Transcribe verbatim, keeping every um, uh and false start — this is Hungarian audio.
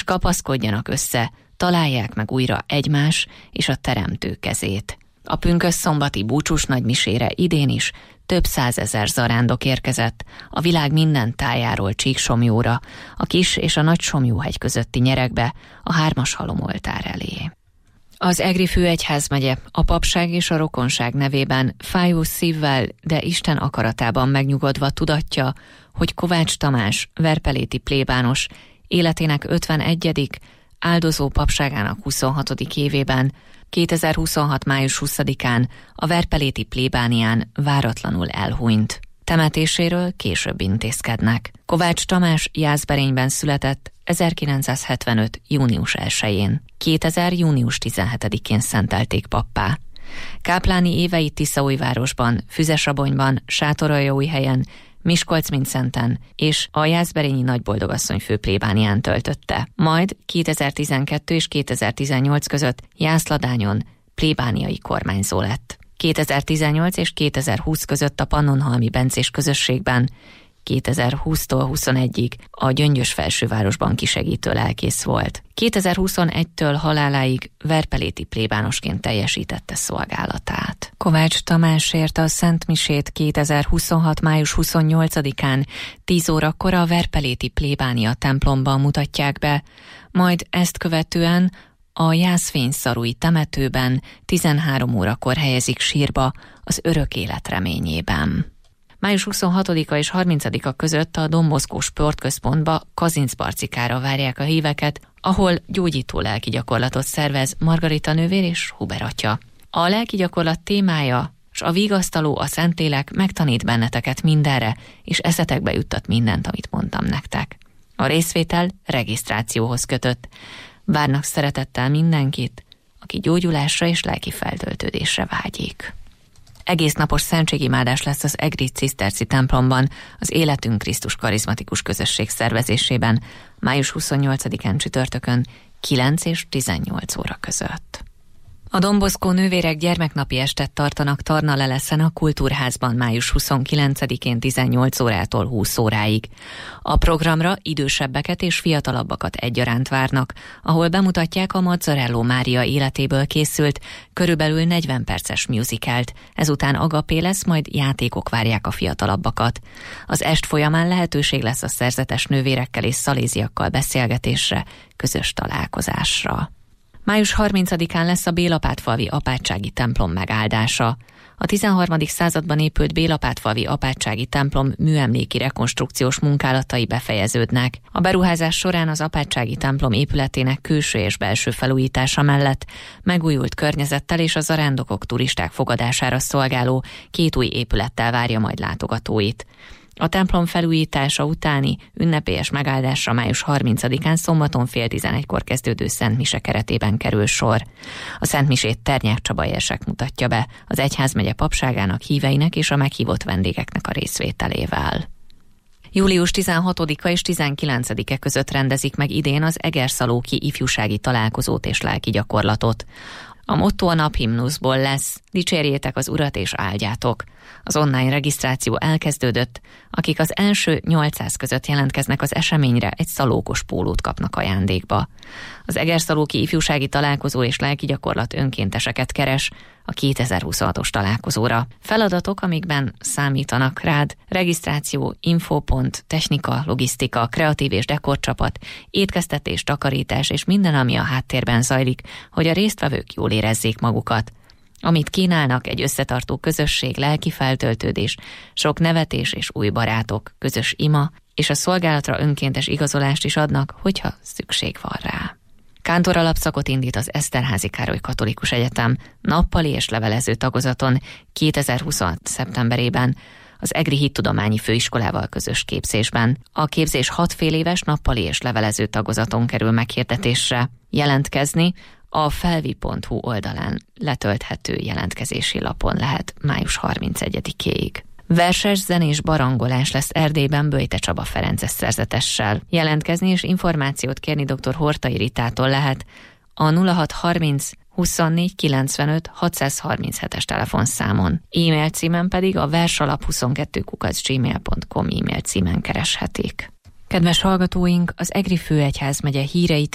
kapaszkodjanak össze, találják meg újra egymás és a Teremtő kezét. A pünkösszombati búcsús nagymisére idén is több százezer zarándok érkezett a világ minden tájáról Csíksomlyóra, a Kis- és a Nagy-Somlyóhegy közötti nyeregbe, a Hármas halomoltár elé. Az Egri főegyházmegye a papság és a rokonság nevében fájó szívvel, de Isten akaratában megnyugodva tudatja, hogy Kovács Tamás, verpeléti plébános, életének ötvenegyedik áldozó papságának huszonhatodik évében, kétezer-huszonhat. május huszadikán a verpeléti plébánián váratlanul elhunyt. Temetéséről később intézkednek. Kovács Tamás Jászberényben született ezerkilencszázhetvenöt. június elsején. kétezer. június tizenhetedikén szentelték pappá. Kápláni éveit Tiszaújvárosban, Füzesabonyban, Sátoraljaújhelyen, Miskolc-Mindszenten és a Jászberényi Nagyboldogasszony főplébánián töltötte. Majd kétezer-tizenkettő és kétezer-tizennyolc között Jászladányon plébániai kormányzó lett. kétezer-tizennyolc és kétezer-húsz között a Pannonhalmi bencés közösségben, kétezer-húsztól huszonegyig a Gyöngyös felsővárosban kisegítő lelkész volt. kétezer-huszonegytől haláláig verpeléti plébánosként teljesítette szolgálatát. Kovács Tamásért a szentmisét kétezer-huszonhat. május huszonnyolcadikán tíz órakor a verpeléti plébánia templomban mutatják be, majd ezt követően a Jászfényszarui temetőben tizenhárom órakor helyezik sírba az örök élet reményében. május huszonhatodika és harmincadika között a Don Bosco sportközpontba, Kazincbarcikára várják a híveket, ahol gyógyító lelki gyakorlatot szervez Margarita nővér és Huber atya. A lelki gyakorlat témája, s a vigasztaló, a Szentlélek megtanít benneteket mindenre, és eszetekbe juttat mindent, amit mondtam nektek. A részvétel regisztrációhoz kötött. Várnak szeretettel mindenkit, aki gyógyulásra és lelki feltöltődésre vágyik. Egész napos szentségimádás lesz az Egri Ciszterci templomban, az Életünk Krisztus karizmatikus közösség szervezésében, május huszonnyolcadikán csütörtökön kilenc és tizennyolc óra között. A Don Bosco nővérek gyermeknapi estet tartanak Tarnaleleszen a Kultúrházban május huszonkilencedikén tizennyolc órától húsz óráig. A programra idősebbeket és fiatalabbakat egyaránt várnak, ahol bemutatják a Mazzarello Mária életéből készült, körülbelül negyven perces musicalt, ezután agapé lesz, majd játékok várják a fiatalabbakat. Az est folyamán lehetőség lesz a szerzetes nővérekkel és szaléziakkal beszélgetésre, közös találkozásra. május harmincadikán lesz a Bélapátfalvi apátsági templom megáldása. A tizenharmadik században épült Bélapátfalvi apátsági templom műemléki rekonstrukciós munkálatai befejeződnek. A beruházás során az apátsági templom épületének külső és belső felújítása mellett megújult környezettel és a zarándokok, turisták fogadására szolgáló két új épülettel várja majd látogatóit. A templom felújítása utáni ünnepélyes megáldásra május harmincadikán szombaton fél tizenegykor kezdődő szentmise keretében kerül sor. A szentmisét Ternyák Csaba érsek mutatja be az egyházmegye papságának, híveinek és a meghívott vendégeknek a részvételével. július tizenhatodika és tizenkilencedike között rendezik meg idén az Egerszalóki ifjúsági találkozót és lelki gyakorlatot. A motto a naphimnuszból lesz: dicsérjétek az Urat és áldjátok. Az online regisztráció elkezdődött, akik az első nyolcszáz között jelentkeznek az eseményre, egy szalókos pólót kapnak ajándékba. Az Egerszalóki ifjúsági találkozó és lelki gyakorlat önkénteseket keres a kétezer-huszonhatos találkozóra. Feladatok, amikben számítanak rád: regisztráció, infopont, technika, logisztika, kreatív és dekorcsapat, étkeztetés, takarítás és minden, ami a háttérben zajlik, hogy a résztvevők jól érezzék magukat. Amit kínálnak, egy összetartó közösség, lelki feltöltődés, sok nevetés és új barátok, közös ima, és a szolgálatra önkéntes igazolást is adnak, hogyha szükség van rá. Kántor alapszakot indít az Eszterházy Károly Katolikus Egyetem nappali és levelező tagozaton kétezer-huszonhat. szeptemberében az Egri Hittudományi Főiskolával közös képzésben. A képzés hat fél éves nappali és levelező tagozaton kerül meghirdetésre. Jelentkezni a felvi pont hu oldalán letölthető jelentkezési lapon lehet május harmincegyedikéig. Verses, zenés barangolás lesz Erdélyben Böjte Csaba Ferences szerzetessel. Jelentkezni és információt kérni dr. Hortai Ritától lehet a nulla hat harminc huszonnégy kilencvenöt hatszázharminchetes telefonszámon. E-mail címen pedig a versalap huszonkettő kukac gmail pont com e-mail címen kereshetik. Kedves hallgatóink, az Egri főegyházmegye híreit